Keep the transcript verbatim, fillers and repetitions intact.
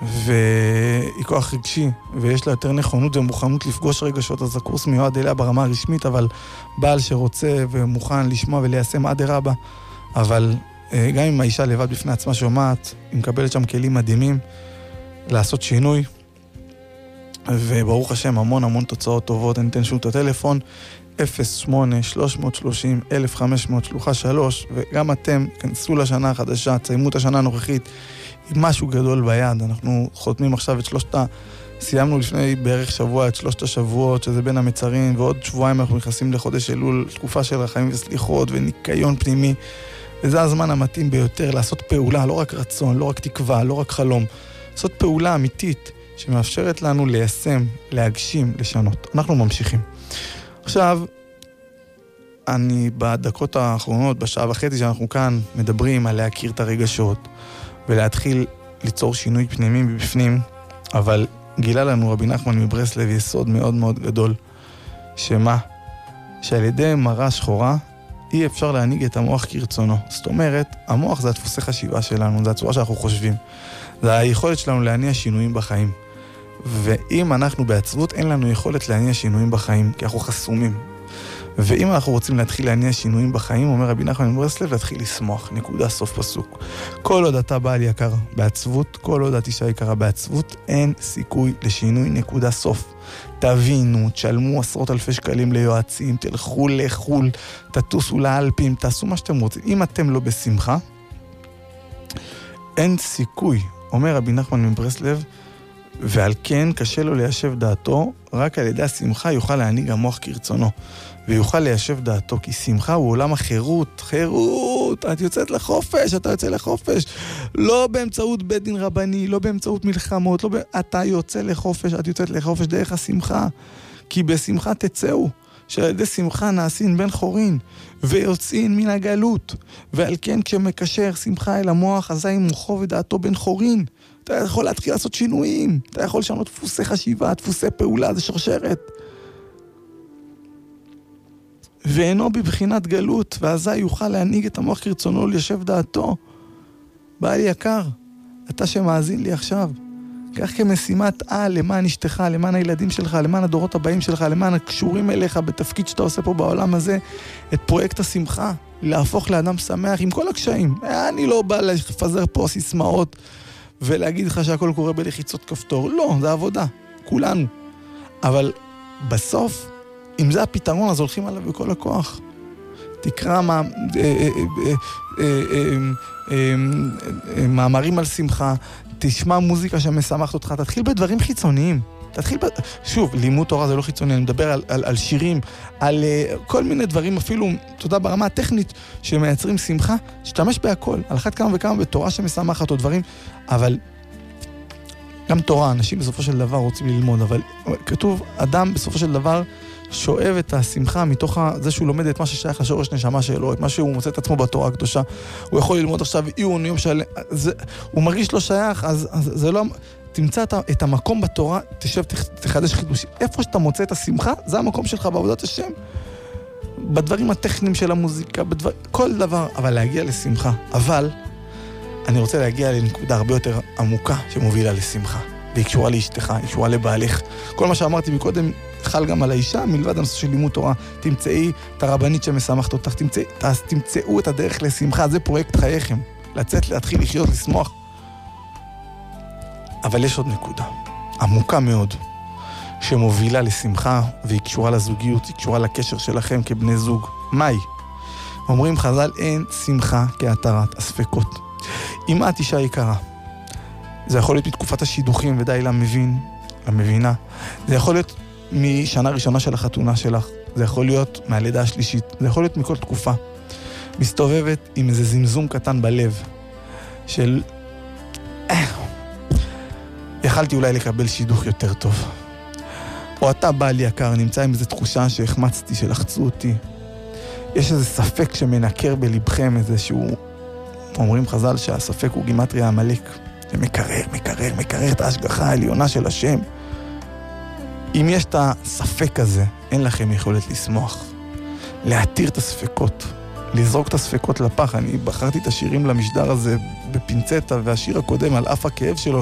והיא כוח רגשי, ויש לה יותר נכונות ומוכנות לפגוש רגשות, אז הקורס מיועד אליה ברמה הרשמית, אבל בעל שרוצה ומוכן לשמוע וליישם עד הרבה, אבל גם אם האישה לבד בפני עצמה שומעת, היא מקבלת שם כלים מדהימים לעשות שינוי, וברוך השם המון המון תוצאות טובות. אני אתן שוב את הטלפון אפס שמונה שלוש שלושים אלף וחמש מאות שלוחה שלוש, וגם אתם כנסו לשנה החדשה, תסיימו את השנה הנוכחית עם משהו גדול ביד. אנחנו חותמים עכשיו את שלושת ה... סיימנו לפני בערך שבוע את שלושת השבועות, שזה בין המצרים, ועוד שבועיים אנחנו נכנסים לחודש אלול, תקופה של רחמים וסליחות וניקיון פנימי, וזה הזמן המתאים ביותר לעשות פעולה, לא רק רצון, לא רק תקווה, לא רק חלום, לעשות פעולה אמיתית שמאפשרת לנו ליישם, להגשים, לשנות. אנחנו ממשיכים. עכשיו, אני בדקות האחרונות, בשעה וחצי שאנחנו כאן, מדברים על להכיר את הרגשות, ולהתחיל ליצור שינוי פנימי מבפנים, אבל גילה לנו רבי נחמן מברסלב יסוד מאוד מאוד גדול, שמה? שעל ידי מראה שחורה, אי אפשר להנהיג את המוח כרצונו. זאת אומרת, המוח זה הדפוסי חשיבה שלנו, זה הצורה שאנחנו חושבים. זה היכולת שלנו להניע שינויים בחיים. ואם אנחנו בעצבות, אין לנו יכולת להניע שינויים בחיים, כי אנחנו חסומים. ואם אנחנו רוצים להתחיל להניע שינויים בחיים, אומר רבי נחמן מברסלב, להתחיל לשמוח, נקודה סוף פסוק. כל עוד אתה בעל יקר בעצבות, כל עוד את אישה יקרה בעצבות, אין סיכוי לשינוי, נקודה סוף. תבינו, תשלמו עשרות אלפי שקלים ליועצים, תלכו לחול, תטוסו לאלפים, תעשו מה שאתם רוצים. אם אתם לא בשמחה, אין סיכוי, אומר רבי נחמן מברסלב, ועל כן קשה לו ליישב דעתו, רק על ידי השמחה יוכל להנהיג המוח כרצונו, ויוכל ליישב דעתו, כי שמחה הוא עולם החירות, חירות, את יוצאת לחופש, אתה יוצא לחופש, לא באמצעות בית דין רבני, לא באמצעות מלחמות, לא ב... אתה יוצא לחופש, את יוצאת לחופש דרך השמחה, כי בשמחה תצאו, שעל ידי שמחה נעשין בן חורין, ויוצאין מן הגלות, ועל כן כשמקשר שמחה אל המוח, אזי מוחו ודעתו בן חורין, אתה יכול להתחיל לעשות שינויים, אתה יכול לשנות דפוסי חשיבה, דפוסי פעולה, זה שרשרת. ואינו בבחינת גלות, ואזי יוכל להנהיג את המוח כרצונו ליישב דעתו. בעל יקר, אתה שמאזין לי עכשיו, כך כמשימת על למען אשתך, למען הילדים שלך, למען הדורות הבאים שלך, למען הקשורים אליך בתפקיד שאתה עושה פה בעולם הזה, את פרויקט השמחה, להפוך לאדם שמח עם כל הקשיים. אני לא בא לפזר פה סיסמאות ולהגיד לך שהכל קורה בלחיצות כפתור. לא, זה עבודה, כולנו. אבל בסוף, אם זה הפתרון, אז הולכים עליו בכל הכוח. תקרא מה, מאמרים על שמחה, תשמע מוזיקה שמשמחת אותך, תתחיל בדברים חיצוניים. תתחיל, ב... שוב, לימוד תורה זה לא חיצוני, אני מדבר על, על, על שירים, על uh, כל מיני דברים, אפילו, תודה, ברמה הטכנית, שמייצרים שמחה, שתמש בהכל, על אחת כמה וכמה בתורה שמשמחת או דברים, אבל גם תורה, אנשים בסופו של דבר רוצים ללמוד, אבל כתוב, אדם בסופו של דבר שואב את השמחה מתוך זה שהוא לומד את מה ששייך לשורש נשמה שלו, את מה שהוא מוצא את עצמו בתורה הקדושה. הוא יכול ללמוד עכשיו עיון, יום של... זה, הוא מרגיש לא שייך, אז, אז זה לא... תמצא את המקום בתורה, תשב, תחדש חידושים. איפה שאתה מוצא את השמחה, זה המקום שלך בעבודת השם. בדברים הטכניים של המוזיקה, בדבר... כל דבר, אבל להגיע לשמחה. אבל אני רוצה להגיע לנקודה הרבה יותר עמוקה שמובילה לשמחה. והיא קשורה לאשתך, היא קשורה לבעלך. כל מה שאמרתי מקודם חל גם על האישה, מלבד הנושא של לימוד תורה. תמצאי את הרבנית שמשמחת אותך, תמצא, תמצאו את הדרך לשמחה, זה פרויקט חייכם. לצאת, להתחיל לחיות, לשמוח. אבל יש עוד נקודה, עמוקה מאוד, שמובילה לשמחה, והיא קשורה לזוגיות, היא קשורה לקשר שלכם כבני זוג. מהי? אומרים חז"ל, אין שמחה כהתרת הספקות. אם את אישה יקרה, זה יכול להיות בתקופת השידוכים, ודי למבין, למבינה. זה יכול להיות משנה ראשונה של החתונה שלך, זה יכול להיות מהלידה השלישית, זה יכול להיות מכל תקופה. מסתובבת עם איזה זמזום קטן בלב, של... יכלתי אולי לקבל שידוך יותר טוב. או אתה בעל יקר, נמצא עם איזו תחושה שהחמצתי, שלחצו אותי. יש איזה ספק שמנקר בלבכם, איזה שהוא... אומרים חז"ל שהספק הוא גימטריה המלאק. זה מקרר, מקרר, מקרר את ההשגחה העליונה של השם. אם יש את הספק הזה, אין לכם יכולת לשמוח. להתיר את הספקות. לזרוק את הספקות לפח. אני בחרתי את השירים למשדר הזה בפינצטה, והשיר הקודם על אף הכאב שלו,